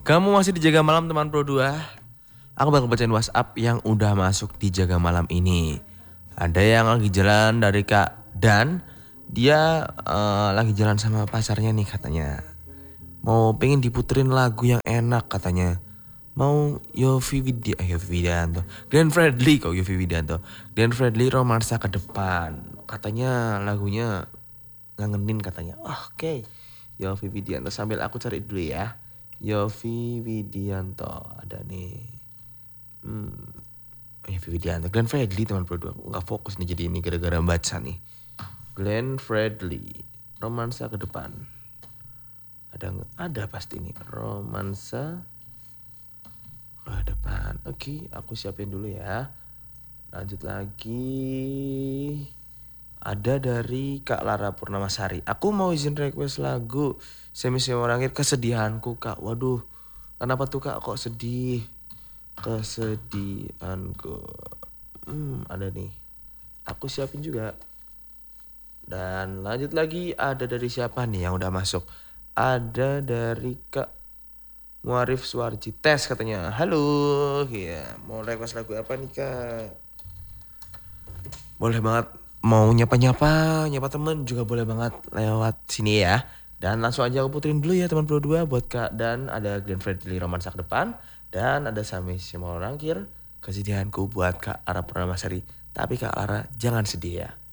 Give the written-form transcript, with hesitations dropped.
Kamu masih di Jaga Malam teman Pro 2. Aku bakal bacain WhatsApp yang udah masuk di Jaga Malam ini. Ada yang lagi jalan dari Kak Dan. Dia lagi jalan sama pacarnya nih katanya. Mau pengen diputerin lagu yang enak katanya. Mau Yovie Widianto. Glenn Fredly kok Yovie Widianto. Glenn Fredly Romansa ke Depan. Katanya lagunya ngangenin katanya. Oke. Yovie Widianto sambil aku cari dulu ya. Yovie Widianto ada nih. Yovie Widianto, Glenn Fredly teman Pro 2. Aku nggak fokus nih jadi ini gara-gara baca nih. Glenn Fredly, Romansa ke Depan. Ada pasti nih Romansa ke Depan. Oke, aku siapin dulu ya. Lanjut lagi. Ada dari Kak Lara Purnamasari. Aku mau izin request lagu Semi Orangir Kesedihanku Kak. Waduh, kenapa tuh Kak kok sedih? Kesedihanku. Ada nih. Aku siapin juga. Dan lanjut lagi ada dari siapa nih yang udah masuk? Ada dari Kak Muarif Suwarji Tes katanya. Halo, ya mau request lagu apa nih Kak? Boleh banget. Mau nyapa temen juga boleh banget lewat sini ya. Dan langsung aja aku puterin dulu ya teman Pro 2 buat Kak. Dan ada Glenn Fredly Romansa ke Depan. Dan ada Sami Simol Rangkir Kesedihanku buat Kak Ara Purnamasari. Tapi Kak Ara jangan sedih ya.